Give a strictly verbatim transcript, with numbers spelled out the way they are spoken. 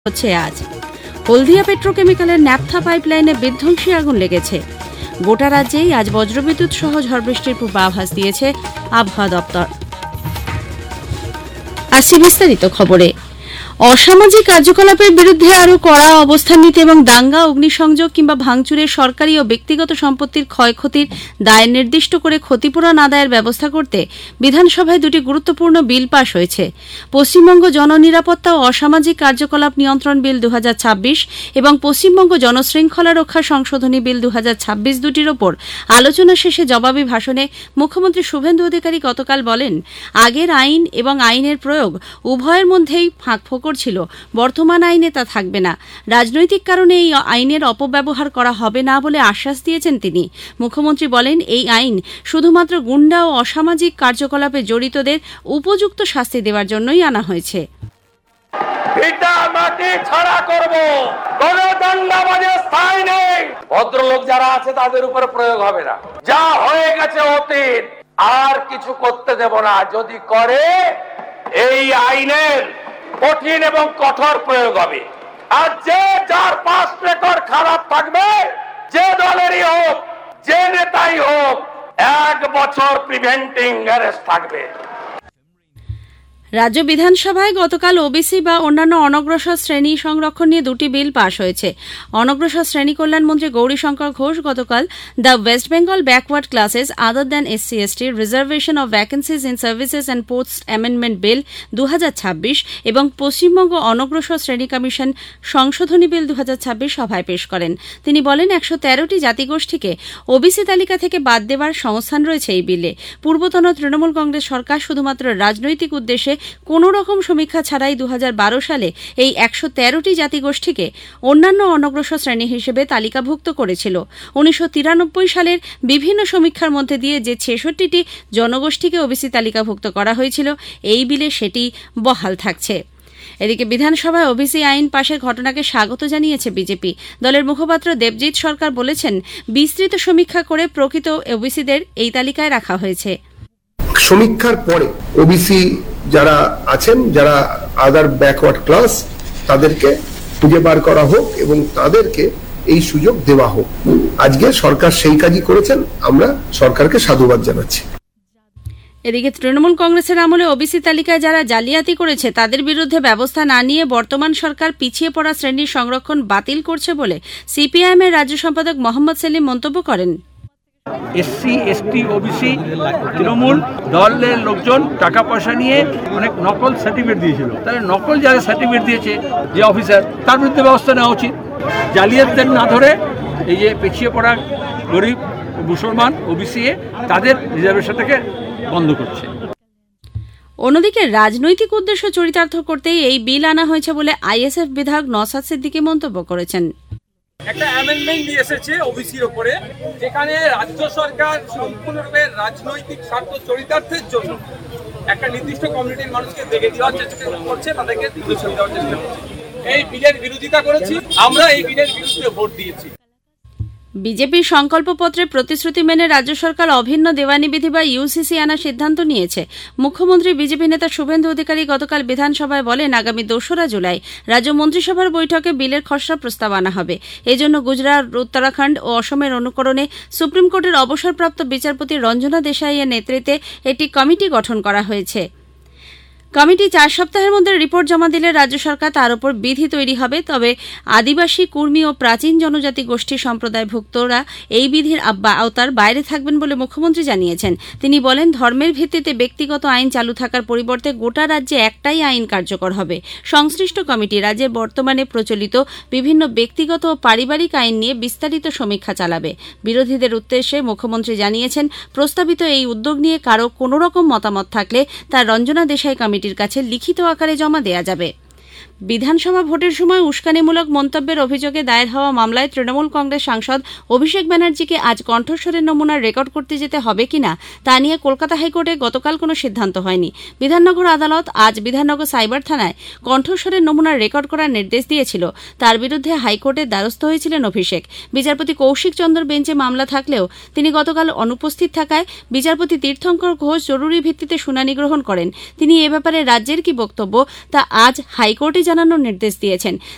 হচ্ছে আজ হলদিয়া পেট্রোকেমিক্যালের ন্যাপথা পাইপলাইনে বিধ্বংসী আগুন লেগেছে। গোটা রাজ্যেই আজ বজ্রবিদ্যুৎ সহ ঝড় বৃষ্টির পূর্বাভাস দিয়েছে আবহাওয়া দপ্তর। আসছে বিস্তারিত খবরে। অসামাজিক কার্যকলাপের বিরুদ্ধে আরও কড়া অবস্থান নিতে এবং দাঙ্গা, অগ্নিসংযোগ কিংবা ভাঙচুরে সরকারি ও ব্যক্তিগত সম্পত্তির ক্ষয়ক্ষতির দায় নির্দিষ্ট করে ক্ষতিপূরণ আদায়ের ব্যবস্থা করতে বিধানসভায় দুটি গুরুত্বপূর্ণ বিল পাশ হয়েছে। পশ্চিমবঙ্গ জননিরাপত্তা ও অসামাজিক কার্যকলাপ নিয়ন্ত্রণ বিল দু হাজার ছাব্বিশ এবং পশ্চিমবঙ্গ জনশৃঙ্খলা রক্ষা সংশোধনী বিল দু হাজার ছাব্বিশ দুটির ওপর আলোচনা শেষে জবাবি ভাষণে মুখ্যমন্ত্রী শুভেন্দু অধিকারী গতকাল বলেন, আগের আইন এবং আইনের প্রয়োগ উভয়ের মধ্যেই ফাঁকফোকর ছিল, বর্তমান আইনে তা থাকবে না। রাজনৈতিক কারণে এই আইনের অপব্যবহার করা হবে না বলে আশ্বাস দিয়েছেন তিনি। মুখ্যমন্ত্রী বলেন, এই আইন শুধুমাত্র গুন্ডা ও অসামাজিক কার্যকলাপে জড়িতদের উপযুক্ত শাস্তি দেওয়ার জন্যই আনা হয়েছে। ভদ্রলোক যারা আছে তাদের উপর প্রয়োগ হবে না। যা হয়ে গেছে অতীত, আর কিছু করতে দেব না। যদি করে এই আইনের কঠিন এবং কঠোর প্রয়োগ হবে। আর যে যার পাঁচ রেকর্ড খারাপ থাকবে, যে দলেরই হোক, যে নেতাই হোক, এক বছর প্রিভেন্টিং অ্যারেস্ট থাকবে। রাজ্য বিধানসভায় গতকাল ওবিসি বা অন্যান্য অনগ্রসর শ্রেণী সংরক্ষণ নিয়ে দুটি বিল পাশ হয়েছে। অনগ্রসর শ্রেণী কল্যাণমন্ত্রী গৌরীশঙ্কর ঘোষ গতকাল the West Bengal backward classes other than SC ST reservation of vacancies in services and post amendment bill দু হাজার ছাব্বিশ এবং পশ্চিমবঙ্গ অনগ্রসর শ্রেণী কমিশন সংশোধনী বিল দু হাজার ছাব্বিশ সভায় পেশ করেন। তিনি বলেন, একশো তেরোটি জাতিগোষ্ঠীকে ওবিসি তালিকা থেকে বাদ দেওয়ার সংস্থান রয়েছে এই বিলে। পূর্বতন তৃণমূল কংগ্রেস সরকার শুধুমাত্র রাজনৈতিক উদ্দেশ্যে কোন রকম সমীক্ষা ছাড়াই দু হাজার বারো সালে এই একশো তেরোটি জাতিগোষ্ঠীকে অন্যান্য অনগ্রসর শ্রেণী হিসেবে তালিকাভুক্ত করেছিল। উনিশশো তিরানব্বই সালের বিভিন্ন সমীক্ষার মধ্যে দিয়ে যে ছেষট্টিটি জনগোষ্ঠীকে ওবিসি তালিকাভুক্ত করা হয়েছিল, এই বিলে সেটি বহাল থাকছে। এদিকে বিধানসভায় ওবিসি আইন পাশের ঘটনাকে স্বাগত জানিয়েছে বিজেপি। দলের মুখপাত্র দেবজিৎ সরকার বলেছেন, বিস্তৃত সমীক্ষা করে প্রকৃত ওবিসিদের এই তালিকায় রাখা হয়েছে। সমীক্ষার পরে ওবিসি যারা আছেন, যারা আদার ব্যাকওয়ার্ড ক্লাস, তাদেরকে খুঁজে বার করা হোক এবং তাদেরকে এই সুযোগ দেওয়া হোক। আজকে সরকার সেই কাজই করেছেন, আমরা সরকারকে সাধুবাদ জানাচ্ছি। এদিকে তৃণমূল কংগ্রেসের আমলে ওবিসি তালিকায় যারা জালিয়াতি করেছে তাদের বিরুদ্ধে ব্যবস্থা না নিয়ে বর্তমান সরকার পিছিয়ে পড়া শ্রেণীর সংরক্ষণ বাতিল করছে বলে সিপিআইএম এর রাজ্য সম্পাদক মোহাম্মদ সেলিম মন্তব্য করেন। এসসি এসটি ওবিসি তৃণমূল দলের লোকজন টাকা পয়সা নিয়ে অনেক নকল সার্টিফিকেট দিয়েছিল। তাহলে নকল যারা সার্টিফিকেট দিয়েছে যে অফিসার, তার বিরুদ্ধে ব্যবস্থা নেওয়া উচিত। জালিয়াতদের না ধরে এই যে পিছিয়ে পড়া গরিব মুসলমান ওবিসি তাদের রিজার্ভেশনটাকে বন্ধ করছে। অন্যদিকে রাজনৈতিক উদ্দেশ্য চরিতার্থ করতেই এই বিল আনা হয়েছে বলে আইএসএফ বিধায়ক নওশাদ সিদ্দিকী মন্তব্য করেছেন। একটা অ্যামেন্ডমেন্ট নিয়ে এসেছে ওবিসির উপরে, যেখানে রাজ্য সরকার সম্পূর্ণরূপে রাজনৈতিক স্বার্থ চরিতার্থের জন্য একটা নির্দিষ্ট কমিউনিটির মানুষকে দেখে দেওয়ার চেষ্টা করছে, তাদেরকে দূষণ দেওয়ার চেষ্টা করছে। এই বিলের বিরোধিতা করেছি, আমরা এই বিলের বিরুদ্ধে ভোট দিয়েছি। বিজেপির সংকল্পপত্রে প্রতিশ্রুতি মেনে রাজ্য সরকার অভিন্ন দেওয়ানি বিধি বা ইউসিসি আনার সিদ্ধান্ত নিয়েছে। মুখ্যমন্ত্রী বিজেপি নেতা শুভেন্দু অধিকারী গতকাল বিধানসভায় বলেন, আগামী দোসরা জুলাই রাজ্য মন্ত্রিসভার বৈঠকে বিলের খসড়া প্রস্তাব আনা হবে। এজন্য গুজরাট, উত্তরাখণ্ড ও অসমের অনুকরণে সুপ্রিম কোর্টের অবসরপ্রাপ্ত বিচারপতি রঞ্জনা দেশাইয়ের নেতৃত্বে একটি কমিটি গঠন করা হয়েছে। কমিটি চার সপ্তাহের মধ্যে রিপোর্ট জমা দিলে রাজ্য সরকার তার উপর বিধি তৈরি হবে। তবে আদিবাসী, কুর্মী ও প্রাচীন জনজাতি গোষ্ঠী সম্প্রদায়ভুক্তরা এই বিধির আওতার বাইরে থাকবেন বলে মুখ্যমন্ত্রী জানিয়েছেন। তিনি বলেন, ধর্মের ভিত্তিতে ব্যক্তিগত আইন চালু থাকার পরিবর্তে গোটা রাজ্যে একটাই আইন কার্যকর হবে। সংশ্লিষ্ট কমিটি রাজ্যে বর্তমানে প্রচলিত বিভিন্ন ব্যক্তিগত ও পারিবারিক আইন নিয়ে বিস্তারিত সমীক্ষা চালাবে। বিরোধীদের উদ্দেশ্যে মুখ্যমন্ত্রী জানিয়েছেন, প্রস্তাবিত এই উদ্যোগ নিয়ে কারো কোনো রকম মতামত থাকলে তা রঞ্জনা দেশাই কমিটি কাছে লিখিত আকারে জমা দেয়া যাবে। বিধানসভা ভোটের সময় উস্কানিমূলক মন্তব্যের অভিযোগে দায়ের হওয়া মামলায় তৃণমূল কংগ্রেস সাংসদ অভিষেক ব্যানার্জিকে আজ কণ্ঠস্বরের নমুনা রেকর্ড করতে যেতে হবে কিনা তা নিয়ে কলকাতা হাইকোর্টে গতকাল কোনো সিদ্ধান্ত হয়নি। বিধাননগর আদালত আজ বিধাননগর সাইবার থানায় কণ্ঠস্বরের নমুনা রেকর্ড করার নির্দেশ দিয়েছিল। তার বিরুদ্ধে হাইকোর্টের দ্বারস্থ হয়েছিলেন অভিষেক। বিচারপতি কৌশিক চন্দ্র বেঞ্চে মামলা থাকলেও তিনি গতকাল অনুপস্থিত থাকায় বিচারপতি তীর্থঙ্কর ঘোষ জরুরি ভিত্তিতে শুনানি গ্রহণ করেন। তিনি এ ব্যাপারে রাজ্যের কি বক্তব্য তা আজ হাইকোর্টে জানানোর নির্দেশ দিয়েছেন।